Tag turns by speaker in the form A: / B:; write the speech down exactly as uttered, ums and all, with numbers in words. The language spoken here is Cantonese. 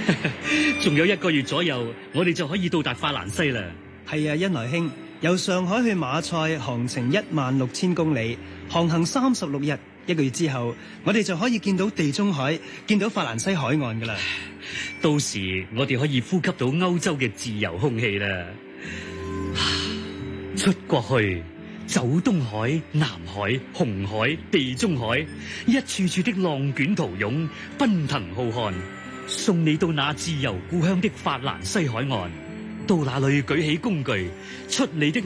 A: 仲有一個月左右，我哋就可以到達法蘭西啦。
B: 係啊，恩來兄，由上海去馬賽航程一萬六千公里，航行三十六日，一個月之後，我哋就可以見到地中海，見到法蘭西海岸噶啦。
A: 到時我哋可以呼吸到歐洲嘅自由空氣啦。出國去，走東海、南海、紅海、地中海，一處處的浪捲濤湧，奔騰浩瀚，送你到那自由故鄉的法蘭西海岸。到那裏舉起工具，出你的